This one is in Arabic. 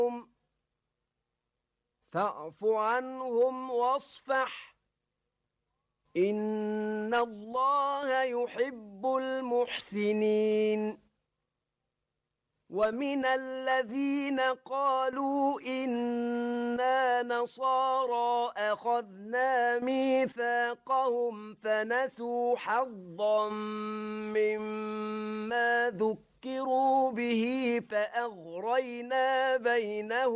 فاعف عنهم واصفح إن الله يحب المحسنين ومن الذين قالوا إنا نصارى أخذنا ميثاقهم فنسوا حظا مما ذكروا به فأغرينا بينهم